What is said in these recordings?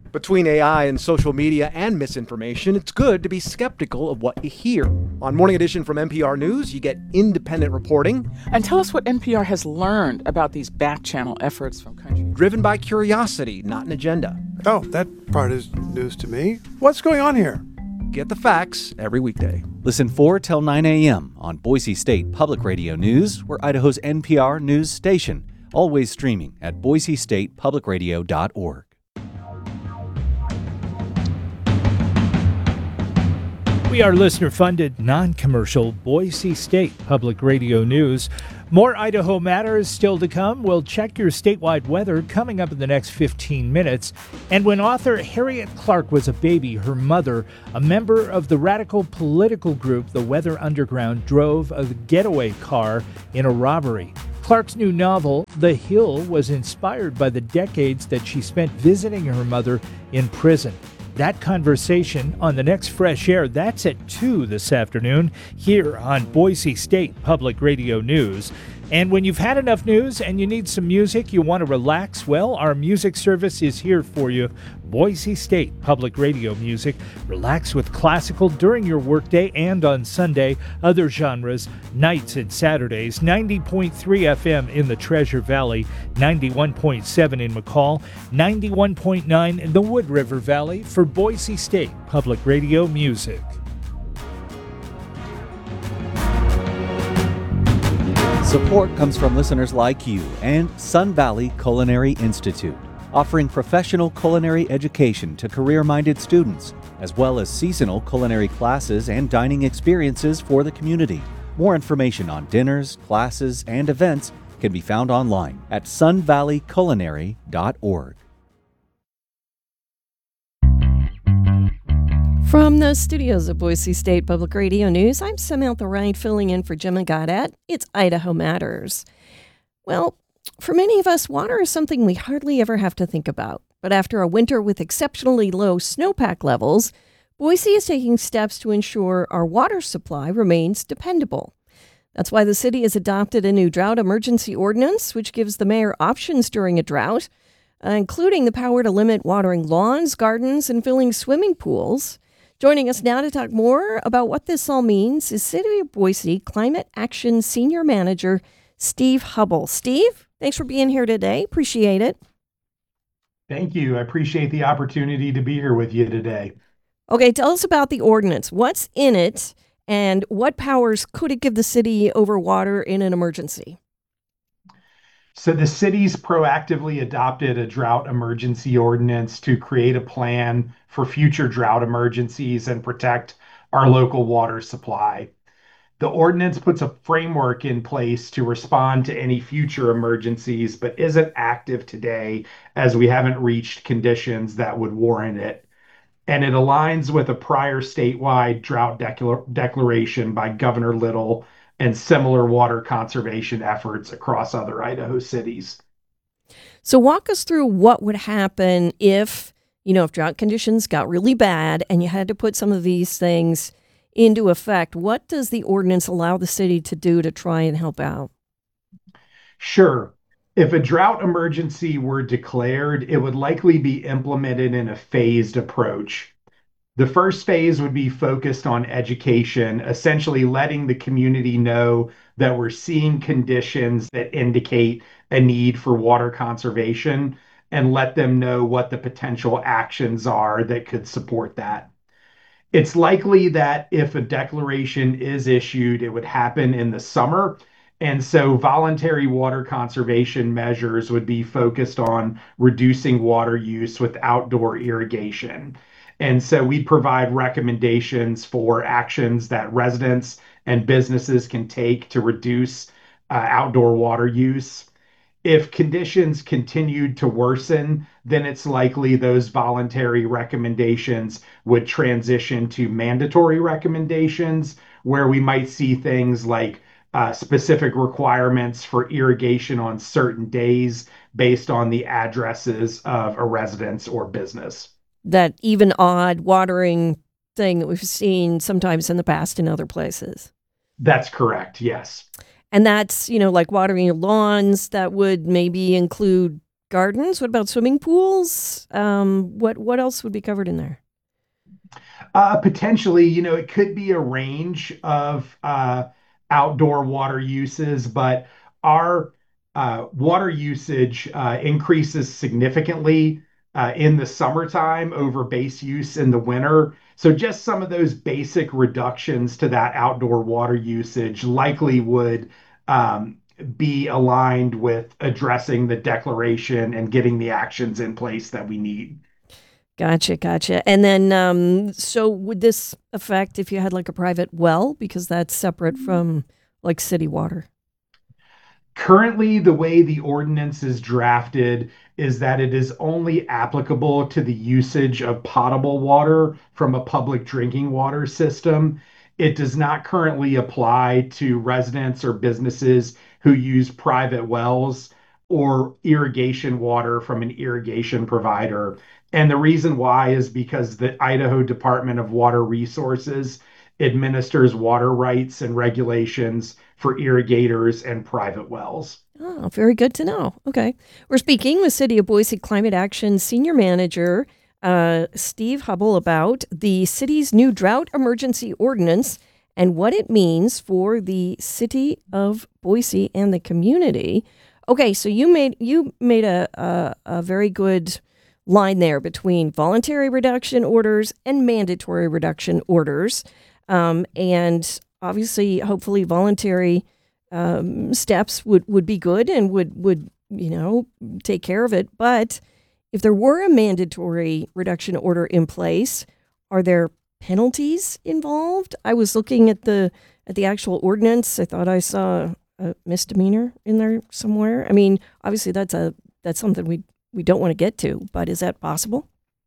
Between AI and social media and misinformation, it's good to be skeptical of what you hear. On Morning Edition from NPR News, you get independent reporting. And tell us what NPR has learned about these back-channel efforts from countries Driven by curiosity, not an agenda. Oh, that part is news to me. What's going on here? Get the facts every weekday. Listen 4 till 9 a.m. on Boise State Public Radio News, or Idaho's NPR news station. Always streaming at boisestatepublicradio.org. We are listener-funded, non-commercial Boise State Public Radio News. More Idaho Matters still to come. We'll check your statewide weather coming up in the next 15 minutes. And when author Harriet Clark was a baby, her mother, a member of the radical political group The Weather Underground, drove a getaway car in a robbery. Clark's new novel, The Hill, was inspired by the decades that she spent visiting her mother in prison. That conversation on the next Fresh Air, that's at 2 this afternoon here on Boise State Public Radio News. And when you've had enough news and you need some music, you want to relax, well, our music service is here for you. Boise State Public Radio Music. Relax with classical during your workday and on Sunday, other genres, nights and Saturdays. 90.3 FM in the Treasure Valley, 91.7 in McCall, 91.9 in the Wood River Valley for Boise State Public Radio Music. Support comes from listeners like you and Sun Valley Culinary Institute, offering professional culinary education to career-minded students, as well as seasonal culinary classes and dining experiences for the community. More information on dinners, classes, and events can be found online at sunvalleyculinary.org. From the studios of Boise State Public Radio News, I'm Samantha Wright filling in for Gemma Goddard. It's Idaho Matters. Well, for many of us, water is something we hardly ever have to think about. But after a winter with exceptionally low snowpack levels, Boise is taking steps to ensure our water supply remains dependable. That's why the city has adopted a new drought emergency ordinance, which gives the mayor options during a drought, including the power to limit watering lawns, gardens, and filling swimming pools. Joining us now to talk more about what this all means is City of Boise Climate Action Senior Manager Steve Hubble. Steve, thanks for being here today. Appreciate it. Thank you. I appreciate the opportunity to be here with you today. Okay, tell us about the ordinance. What's in it, and what powers could it give the city over water in an emergency? So the city's proactively adopted a drought emergency ordinance to create a plan for future drought emergencies and protect our local water supply. The ordinance puts a framework in place to respond to any future emergencies, but isn't active today as we haven't reached conditions that would warrant it. And it aligns with a prior statewide drought declaration by Governor Little and similar water conservation efforts across other Idaho cities. So walk us through what would happen if drought conditions got really bad and you had to put some of these things into effect. What does the ordinance allow the city to do to try and help out? Sure. If a drought emergency were declared, it would likely be implemented in a phased approach. The first phase would be focused on education, essentially letting the community know that we're seeing conditions that indicate a need for water conservation and let them know what the potential actions are that could support that. It's likely that if a declaration is issued, it would happen in the summer. And so voluntary water conservation measures would be focused on reducing water use with outdoor irrigation. And so we provide recommendations for actions that residents and businesses can take to reduce outdoor water use. If conditions continued to worsen, then it's likely those voluntary recommendations would transition to mandatory recommendations, where we might see things like specific requirements for irrigation on certain days based on the addresses of a residence or business. That even odd watering thing that we've seen sometimes in the past in other places. That's correct, yes. And that's, like watering your lawns, that would maybe include gardens? What about swimming pools? What else would be covered in there? Potentially, it could be a range of outdoor water uses, but our water usage increases significantly in the summertime over base use in the winter. So, just some of those basic reductions to that outdoor water usage likely would be aligned with addressing the declaration and getting the actions in place that we need. Gotcha, gotcha. And then, so would this affect if you had like a private well because that's separate from like city water? Currently, the way the ordinance is drafted is that it is only applicable to the usage of potable water from a public drinking water system. It does not currently apply to residents or businesses who use private wells or irrigation water from an irrigation provider. And the reason why is because the Idaho Department of Water Resources administers water rights and regulations for irrigators and private wells. Oh, very good to know. Okay. We're speaking with City of Boise Climate Action Senior Manager Steve Hubble about the city's new drought emergency ordinance and what it means for the city of Boise and the community. Okay, so you made a very good line there between voluntary reduction orders and mandatory reduction orders. And obviously, hopefully, voluntary steps would be good and would take care of it. But if there were a mandatory reduction order in place, are there penalties involved? I was looking at the actual ordinance. I thought I saw a misdemeanor in there somewhere. I mean, obviously, that's something we don't want to get to. But is that possible?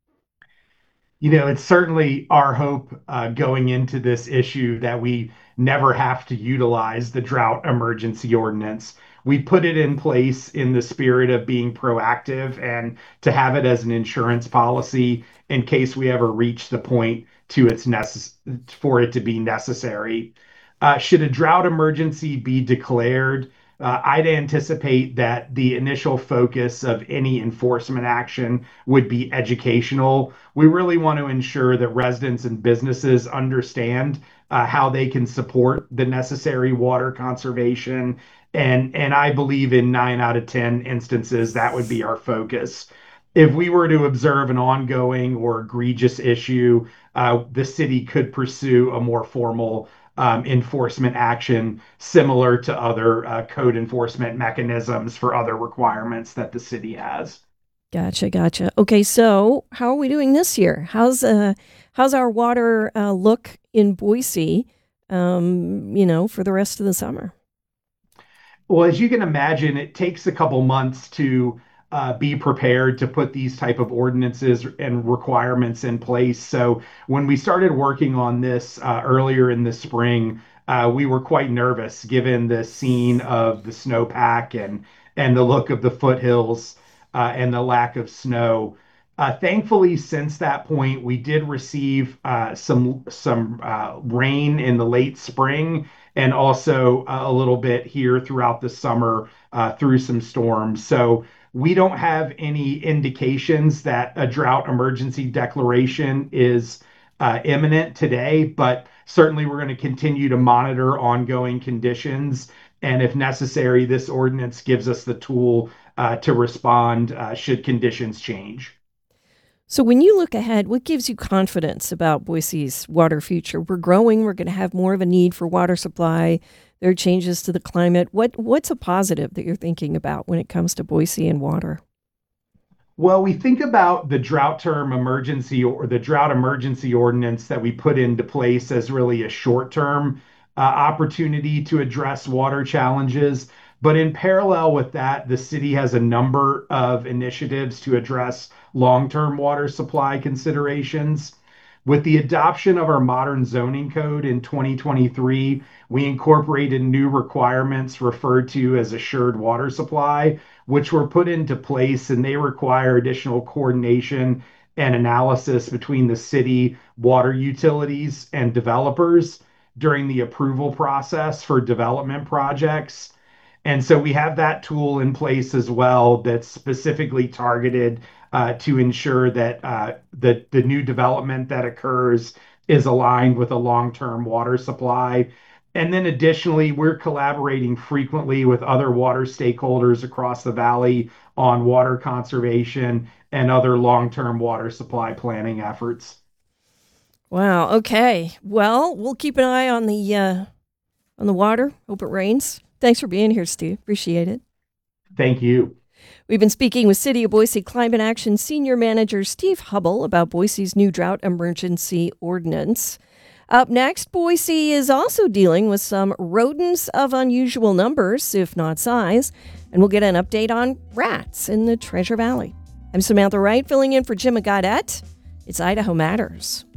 It's certainly our hope going into this issue that we never have to utilize the drought emergency ordinance. We put it in place in the spirit of being proactive and to have it as an insurance policy in case we ever reach the point for it to be necessary. Should a drought emergency be declared, I'd anticipate that the initial focus of any enforcement action would be educational. We really want to ensure that residents and businesses understand how they can support the necessary water conservation. And I believe in 9 out of 10 instances that would be our focus. If we were to observe an ongoing or egregious issue, the city could pursue a more formal enforcement action similar to other code enforcement mechanisms for other requirements that the city has. Gotcha. Okay, so how are we doing this year? How's our water look in Boise? For the rest of the summer. Well, as you can imagine, it takes a couple months to be prepared to put these type of ordinances and requirements in place. So when we started working on this earlier in the spring, we were quite nervous given the scene of the snowpack and the look of the foothills and the lack of snow. Thankfully, since that point, we did receive some rain in the late spring and also a little bit here throughout the summer through some storms. So we don't have any indications that a drought emergency declaration is imminent today, but certainly we're going to continue to monitor ongoing conditions. And if necessary, this ordinance gives us the tool to respond should conditions change. So when you look ahead, what gives you confidence about Boise's water future? We're growing. We're going to have more of a need for water supply. There are changes to the climate. What's a positive that you're thinking about when it comes to Boise and water? Well, we think about the drought term emergency or the drought emergency ordinance that we put into place as really a short term opportunity to address water challenges. But in parallel with that, the city has a number of initiatives to address long term water supply considerations. With the adoption of our modern zoning code in 2023, we incorporated new requirements referred to as assured water supply, which were put into place, and they require additional coordination and analysis between the city, water utilities, and developers during the approval process for development projects. And so we have that tool in place as well that's specifically targeted to ensure that the new development that occurs is aligned with a long-term water supply. And then additionally, we're collaborating frequently with other water stakeholders across the valley on water conservation and other long-term water supply planning efforts. Wow. Okay. Well, we'll keep an eye on the water. Hope it rains. Thanks for being here, Steve. Appreciate it. Thank you. We've been speaking with City of Boise Climate Action Senior Manager Steve Hubble about Boise's new drought emergency ordinance. Up next, Boise is also dealing with some rodents of unusual numbers, if not size, and we'll get an update on rats in the Treasure Valley. I'm Samantha Wright, filling in for Jim Gaudette. It's Idaho Matters.